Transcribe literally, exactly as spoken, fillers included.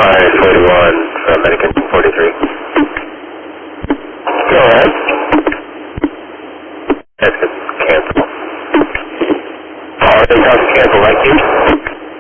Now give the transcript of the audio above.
I forty-one from American forty-three. Go ahead. That's cancel. Alright, cancel, like you.